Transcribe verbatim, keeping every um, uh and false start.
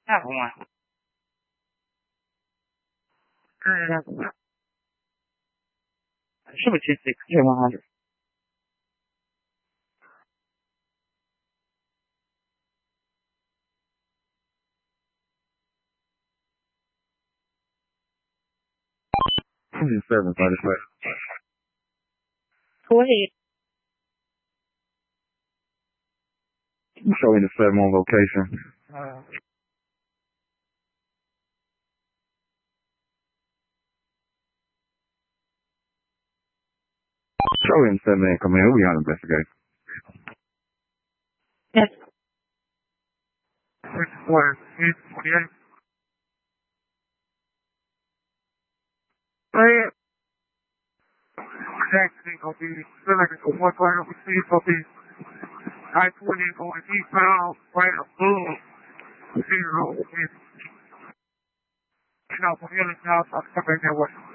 Have one. Uh, Should be two sixty or one hundred. Seven, by the way. Go ahead. Showing the seven on location. Uh, Showing seven in command. We on investigation. yes. Where? It's forty-eight. Hey, Jackson gonna be selling it for one player. We see it's gonna be I twenty going eastbound, right above zero. And, you know, from here to south, I'm coming that way.